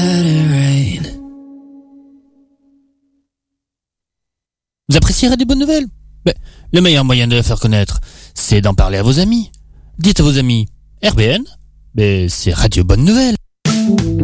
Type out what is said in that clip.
Vous apprécierez des bonnes nouvelles? Mais le meilleur moyen de les faire connaître, c'est d'en parler à vos amis. Dites à vos amis, RBN, c'est Radio Bonne Nouvelle.